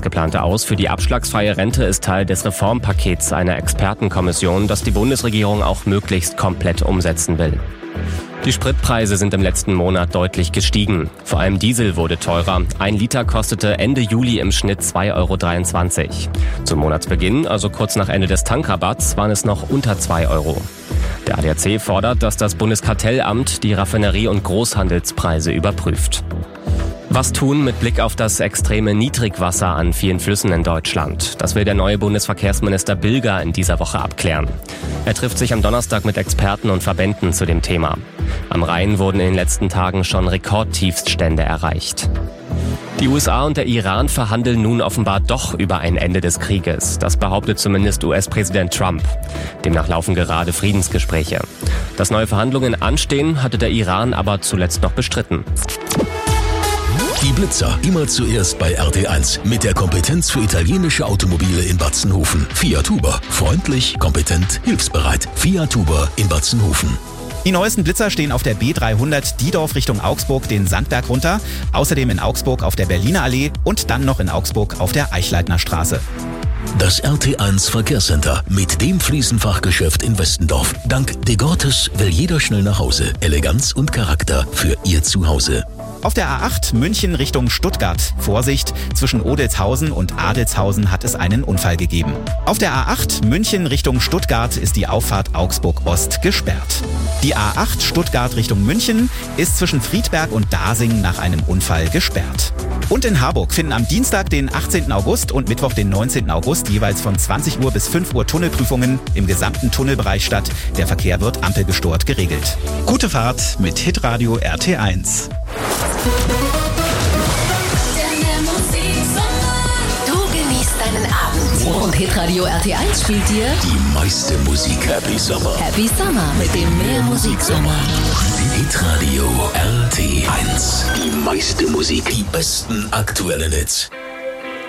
Das geplante Aus für die abschlagsfreie Rente ist Teil des Reformpakets einer Expertenkommission, das die Bundesregierung auch möglichst komplett umsetzen will. Die Spritpreise sind im letzten Monat deutlich gestiegen. Vor allem Diesel wurde teurer. 1 Liter kostete Ende Juli im Schnitt 2,23 €. Zum Monatsbeginn, also kurz nach Ende des Tankrabatts, waren es noch unter 2 €. Der ADAC fordert, dass das Bundeskartellamt die Raffinerie- und Großhandelspreise überprüft. Was tun mit Blick auf das extreme Niedrigwasser an vielen Flüssen in Deutschland? Das will der neue Bundesverkehrsminister Bilger in dieser Woche abklären. Er trifft sich am Donnerstag mit Experten und Verbänden zu dem Thema. Am Rhein wurden in den letzten Tagen schon Rekordtiefststände erreicht. Die USA und der Iran verhandeln nun offenbar doch über ein Ende des Krieges. Das behauptet zumindest US-Präsident Trump. Demnach laufen gerade Friedensgespräche. Dass neue Verhandlungen anstehen, hatte der Iran aber zuletzt noch bestritten. Die Blitzer, immer zuerst bei RT1. Mit der Kompetenz für italienische Automobile in Batzenhofen. Fiat Huber. Freundlich, kompetent, hilfsbereit. Fiat Huber in Batzenhofen. Die neuesten Blitzer stehen auf der B300 Diedorf Richtung Augsburg den Sandberg runter. Außerdem in Augsburg auf der Berliner Allee und dann noch in Augsburg auf der Eichleitner Straße. Das RT1 Verkehrscenter mit dem Fliesenfachgeschäft in Westendorf. Dank De Gortes will jeder schnell nach Hause. Eleganz und Charakter für Ihr Zuhause. Auf der A8 München Richtung Stuttgart. Vorsicht, zwischen Odelshausen und Adelshausen hat es einen Unfall gegeben. Auf der A8 München Richtung Stuttgart ist die Auffahrt Augsburg Ost gesperrt. Die A8 Stuttgart Richtung München ist zwischen Friedberg und Dasing nach einem Unfall gesperrt. Und in Harburg finden am Dienstag, den 18. August und Mittwoch, den 19. August jeweils von 20 Uhr bis 5 Uhr Tunnelprüfungen im gesamten Tunnelbereich statt. Der Verkehr wird ampelgesteuert geregelt. Gute Fahrt mit Hitradio RT1. Du genießt deinen Abend. Und Hitradio RT1 spielt dir Die meiste Musik. Happy Summer. Happy Summer mit dem Mehrmusiksommer. Hitradio RT1. Die meiste Musik. Die besten aktuellen Hits.